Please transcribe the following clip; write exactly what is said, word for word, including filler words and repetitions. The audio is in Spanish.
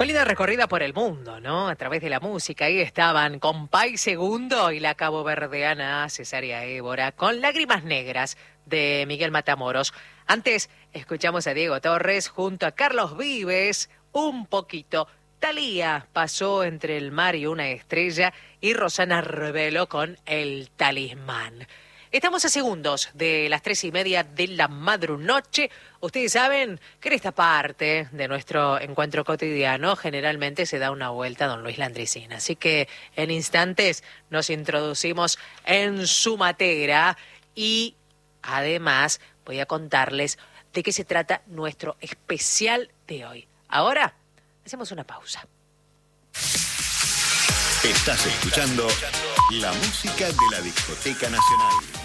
Con linda recorrida por el mundo, ¿no? A través de la música. Ahí estaban Compay Segundo y la caboverdiana Cesárea Évora con Lágrimas Negras de Miguel Matamoros. Antes escuchamos a Diego Torres junto a Carlos Vives, Un Poquito. Thalía pasó Entre el mar y una estrella y Rosana Rebelo con El Talismán. Estamos a segundos de las tres y media de la madrunoche. Ustedes saben que en esta parte de nuestro encuentro cotidiano generalmente se da una vuelta a don Luis Landricina. Así que en instantes nos introducimos en su materia y además voy a contarles de qué se trata nuestro especial de hoy. Ahora hacemos una pausa. Estás escuchando la música de la Discoteca Nacional.